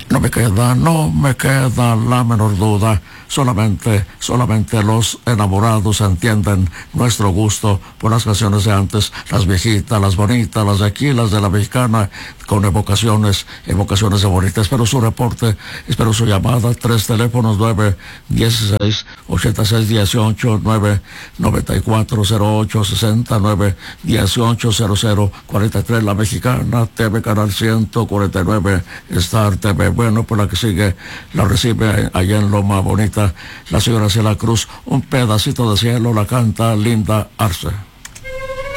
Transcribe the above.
No me queda la menor duda. Solamente los enamorados entienden nuestro gusto por las canciones de antes, las viejitas, las bonitas, las de aquí, las de la mexicana, con evocaciones de bonitas. Espero su reporte, espero su llamada. 3 teléfonos, 916-8618, 9940869, 180043, la mexicana, TV Canal 149, Star TV. Bueno, por la que sigue, la recibe allá en Loma Bonita la señora Ciela Cruz. Un pedacito de cielo la canta Linda Arce.